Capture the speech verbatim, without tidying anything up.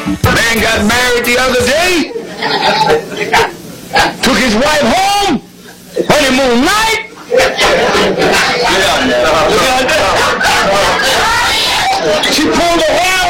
Man got married the other day. Took his wife home. Honeymoon night. She pulled her hair